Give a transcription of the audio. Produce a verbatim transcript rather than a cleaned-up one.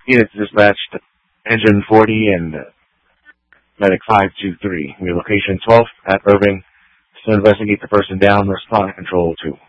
Units dispatched, Engine forty and Medic five two three. Relocation twelve at Irving. To investigate the person down, respond control two.